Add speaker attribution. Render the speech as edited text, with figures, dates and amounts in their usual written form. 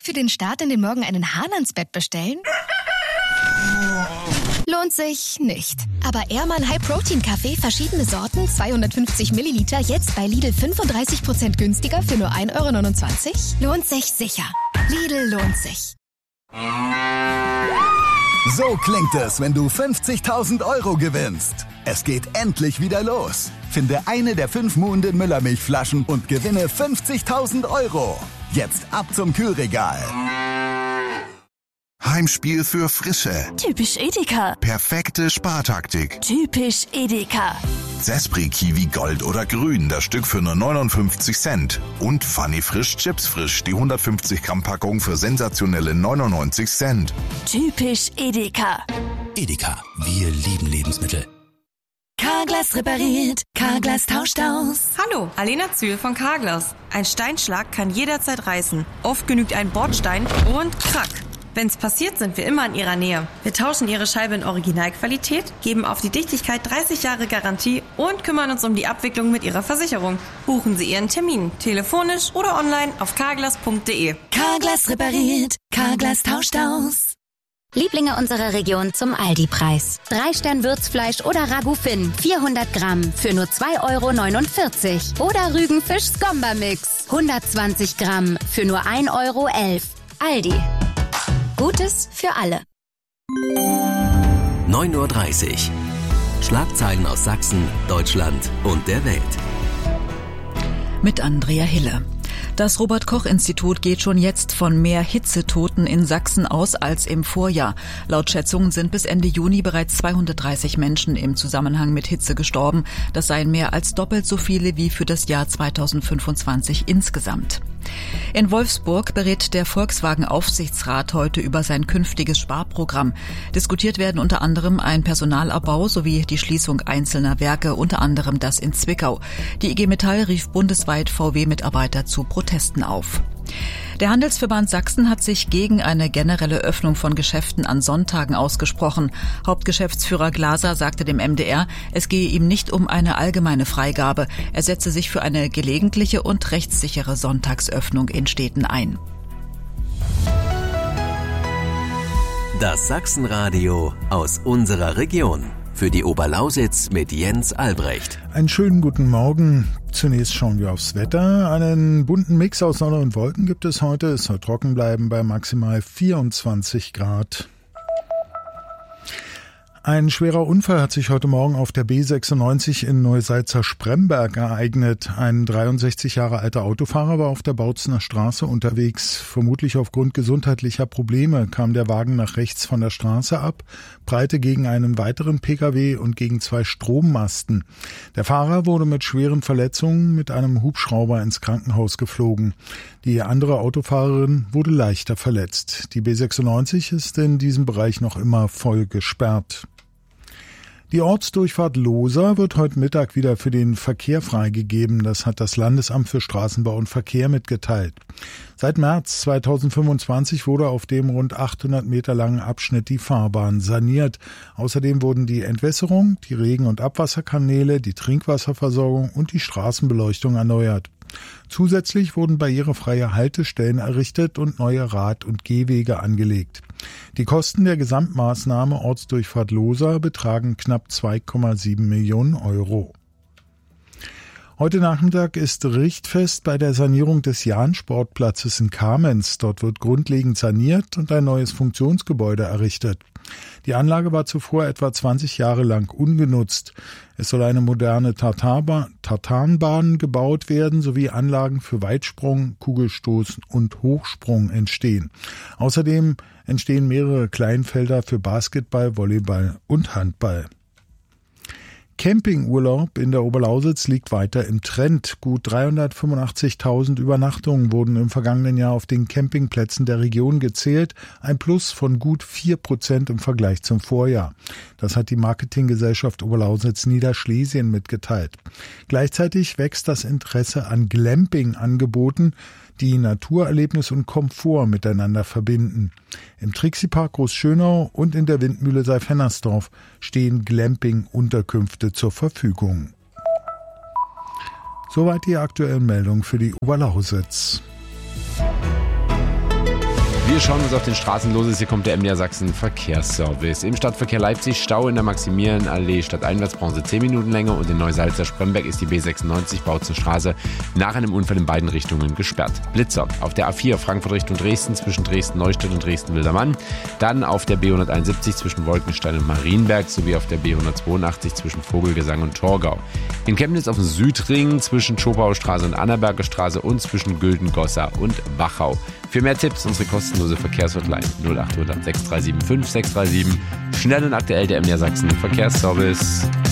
Speaker 1: für den Start in den Morgen einen Hahn ans Bett bestellen? Lohnt sich nicht. Aber Ehrmann High Protein Kaffee, verschiedene Sorten, 250 Milliliter, jetzt bei Lidl 35% günstiger für nur 1,29 €? Lohnt sich sicher. Lidl lohnt sich.
Speaker 2: So klingt es, wenn du 50.000 € gewinnst. Es geht endlich wieder los. Finde eine der 5 Muhnden Müllermilchflaschen und gewinne 50.000 €. Jetzt ab zum Kühlregal.
Speaker 3: Heimspiel für Frische.
Speaker 4: Typisch Edeka.
Speaker 3: Perfekte Spartaktik.
Speaker 4: Typisch Edeka.
Speaker 3: Sespri Kiwi Gold oder Grün, das Stück für nur 59 Cent. Und Funny Frisch Chips Frisch, die 150 Gramm Packung für sensationelle 99 Cent.
Speaker 4: Typisch Edeka.
Speaker 5: Edeka, wir lieben Lebensmittel.
Speaker 4: Carglass repariert, Carglass tauscht aus.
Speaker 6: Hallo, Alena Zühl von Carglass. Ein Steinschlag kann jederzeit reißen. Oft genügt ein Bordstein und krack. Wenn's passiert, sind wir immer in Ihrer Nähe. Wir tauschen Ihre Scheibe in Originalqualität, geben auf die Dichtigkeit 30 Jahre Garantie und kümmern uns um die Abwicklung mit Ihrer Versicherung. Buchen Sie Ihren Termin, telefonisch oder online auf carglass.de.
Speaker 4: Carglass repariert, Carglass tauscht aus.
Speaker 7: Lieblinge unserer Region zum Aldi-Preis. 3-Stern-Würzfleisch oder Ragout Finn, 400 Gramm für nur 2,49 € Oder Rügenfisch Skomba-Mix, 120 Gramm für nur 1,11 €. Aldi. Gutes für alle.
Speaker 5: 9:30 Uhr. Schlagzeilen aus Sachsen, Deutschland und der Welt.
Speaker 8: Mit Andrea Hille. Das Robert-Koch-Institut geht schon jetzt von mehr Hitzetoten in Sachsen aus als im Vorjahr. Laut Schätzungen sind bis Ende Juni bereits 230 Menschen im Zusammenhang mit Hitze gestorben. Das seien mehr als doppelt so viele wie für das Jahr 2025 insgesamt. In Wolfsburg berät der Volkswagen-Aufsichtsrat heute über sein künftiges Sparprogramm. Diskutiert werden unter anderem ein Personalabbau sowie die Schließung einzelner Werke, unter anderem das in Zwickau. Die IG Metall rief bundesweit VW-Mitarbeiter zu Protesten auf. Der Handelsverband Sachsen hat sich gegen eine generelle Öffnung von Geschäften an Sonntagen ausgesprochen. Hauptgeschäftsführer Glaser sagte dem MDR, es gehe ihm nicht um eine allgemeine Freigabe. Er setze sich für eine gelegentliche und rechtssichere Sonntagsöffnung in Städten ein.
Speaker 5: Das Sachsenradio aus unserer Region. Für die Oberlausitz mit Jens Albrecht.
Speaker 9: Einen schönen guten Morgen. Zunächst schauen wir aufs Wetter. Einen bunten Mix aus Sonne und Wolken gibt es heute. Es soll trocken bleiben bei maximal 24 Grad. Ein schwerer Unfall hat sich heute Morgen auf der B96 in Neusalza-Spremberg ereignet. Ein 63 Jahre alter Autofahrer war auf der Bautzener Straße unterwegs. Vermutlich aufgrund gesundheitlicher Probleme kam der Wagen nach rechts von der Straße ab, prallte gegen einen weiteren Pkw und gegen 2 Strommasten. Der Fahrer wurde mit schweren Verletzungen mit einem Hubschrauber ins Krankenhaus geflogen. Die andere Autofahrerin wurde leichter verletzt. Die B96 ist in diesem Bereich noch immer voll gesperrt. Die Ortsdurchfahrt Lohsa wird heute Mittag wieder für den Verkehr freigegeben. Das hat das Landesamt für Straßenbau und Verkehr mitgeteilt. Seit März 2025 wurde auf dem rund 800 Meter langen Abschnitt die Fahrbahn saniert. Außerdem wurden die Entwässerung, die Regen- und Abwasserkanäle, die Trinkwasserversorgung und die Straßenbeleuchtung erneuert. Zusätzlich wurden barrierefreie Haltestellen errichtet und neue Rad- und Gehwege angelegt. Die Kosten der Gesamtmaßnahme Ortsdurchfahrt Lohsa betragen knapp 2,7 Millionen €. Heute Nachmittag ist Richtfest bei der Sanierung des Jahn-Sportplatzes in Kamenz. Dort wird grundlegend saniert und ein neues Funktionsgebäude errichtet. Die Anlage war zuvor etwa 20 Jahre lang ungenutzt. Es soll eine moderne Tartanbahn gebaut werden sowie Anlagen für Weitsprung, Kugelstoß und Hochsprung entstehen. Außerdem entstehen mehrere Kleinfelder für Basketball, Volleyball und Handball. Campingurlaub in der Oberlausitz liegt weiter im Trend. Gut 385.000 Übernachtungen wurden im vergangenen Jahr auf den Campingplätzen der Region gezählt, ein Plus von gut 4% im Vergleich zum Vorjahr. Das hat die Marketinggesellschaft Oberlausitz Niederschlesien mitgeteilt. Gleichzeitig wächst das Interesse an Glamping-Angeboten, die Naturerlebnis und Komfort miteinander verbinden. Im Trixie-Park Großschönau und in der Windmühle Seif-Hennersdorf stehen Glamping-Unterkünfte zur Verfügung. Soweit die aktuellen Meldungen für die Oberlausitz.
Speaker 10: Wir schauen, was auf den Straßen los ist. Hier kommt der MDR Sachsen Verkehrsservice. Im Stadtverkehr Leipzig Stau in der Maximilianallee Stadteinwärtsbranche 10 Minuten länger und in Neusalza-Spremberg ist die B96 Bautzenstraße nach einem Unfall in beiden Richtungen gesperrt. Blitzer auf der A4 Frankfurt Richtung Dresden zwischen Dresden-Neustadt und Dresden-Wildermann. Dann auf der B171 zwischen Wolkenstein und Marienberg sowie auf der B182 zwischen Vogelgesang und Torgau. In Chemnitz auf dem Südring zwischen Schopauer Straße und Annaberger Straße und zwischen Güldengossa und Wachau. Für mehr Tipps unsere kostenlose Verkehrshotline 0800 6375 637. Schnell und aktuell der MDR Sachsen Verkehrsservice.